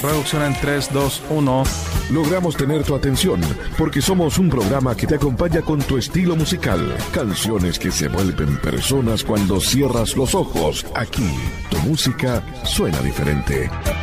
Producción en 3, 2, 1. Logramos tener tu atención porque somos un programa que te acompaña con tu estilo musical. Canciones que se vuelven personas cuando cierras los ojos. Aquí, tu música suena diferente.